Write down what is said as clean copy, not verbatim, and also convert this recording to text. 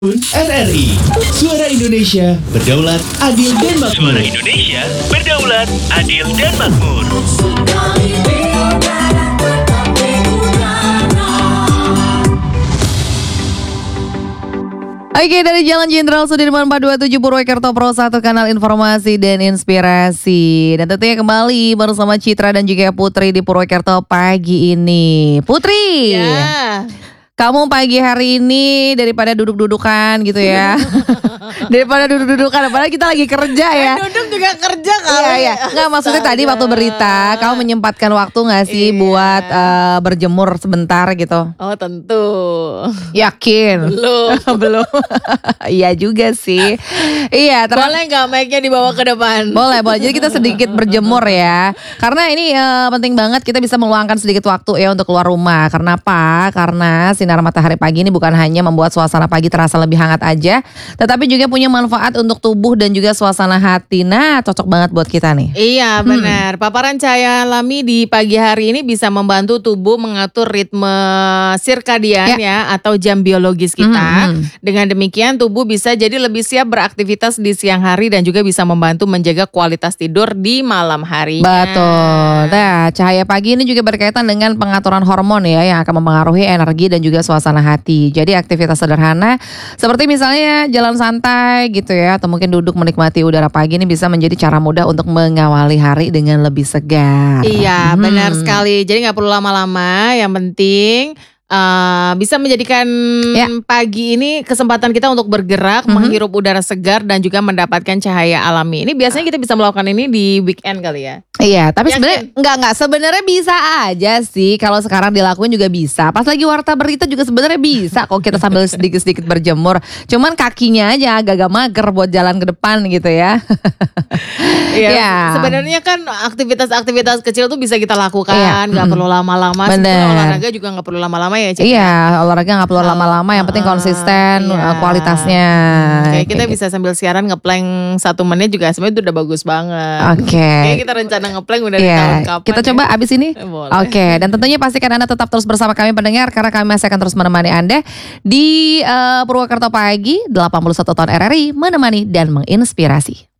RRI Suara Indonesia Berdaulat Adil dan Makmur. Suara Indonesia Berdaulat Adil dan Makmur. Oke, dari Jalan Jenderal Sudirman 427 Purwokerto Pro 1, kanal informasi dan inspirasi. Dan tentunya kembali bersama Citra dan juga Putri di Purwokerto pagi ini. Putri, Ya. kamu pagi hari ini daripada duduk-dudukan gitu ya. Daripada duduk-dudukan, padahal kita lagi kerja ya. Duduk juga kerja kali. Iya. Nggak, maksudnya tadi waktu berita kamu menyempatkan waktu nggak sih Iya. buat berjemur sebentar gitu? Oh tentu. Yakin? Belum. Belum. Iya juga sih. Iya, Boleh nggak mic-nya dibawa ke depan? boleh. Jadi kita sedikit berjemur ya. Karena ini penting banget kita bisa meluangkan sedikit waktu ya untuk keluar rumah. Karena apa? Karena sinar matahari pagi ini bukan hanya membuat suasana pagi terasa lebih hangat aja, tetapi juga punya manfaat untuk tubuh dan juga suasana hati. Nah, cocok banget buat kita nih. Iya benar. Paparan cahaya alami di pagi hari ini bisa membantu tubuh mengatur ritme sirkadian ya atau jam biologis kita. Dengan demikian tubuh bisa jadi lebih siap beraktivitas di siang hari dan juga bisa membantu menjaga kualitas tidur di malam hari. Betul. Nah, cahaya pagi ini juga berkaitan dengan pengaturan hormon ya yang akan mempengaruhi energi dan juga suasana hati. Jadi aktivitas sederhana seperti misalnya jalan santai gitu ya, atau mungkin duduk menikmati udara pagi ini bisa menjadi cara mudah untuk mengawali hari dengan lebih segar. Iya benar sekali. Jadi nggak perlu lama-lama. Yang penting bisa menjadikan pagi ini kesempatan kita untuk bergerak, menghirup udara segar dan juga mendapatkan cahaya alami. Ini biasanya kita bisa melakukan ini di weekend kali ya. Iya, tapi Yakin? sebenarnya enggak sebenarnya bisa aja sih kalau sekarang dilakuin juga bisa. Pas lagi warta berita juga sebenarnya bisa kok kita sambil sedikit-sedikit berjemur. Cuman kakinya aja agak-agak mager buat jalan ke depan gitu ya. Iya. Sebenarnya kan aktivitas-aktivitas kecil tuh bisa kita lakukan, nggak perlu lama-lama. Bener. Sebetulnya olahraga juga nggak perlu lama-lama ya, Cik. Iya, olahraga nggak perlu lama-lama, yang penting konsisten Iya. kualitasnya. Kayak kita Kayak bisa sambil siaran ngeplank 1 menit juga sebenarnya itu udah bagus banget. Oke. Kayak kita rencana ngeplank udah di tahun Iya, kapan. kita coba abis ini. Boleh. Oke, dan tentunya pastikan Anda tetap terus bersama kami pendengar karena kami masih akan terus menemani Anda di Purwokerto Pagi 81 tahun RRI, menemani dan menginspirasi.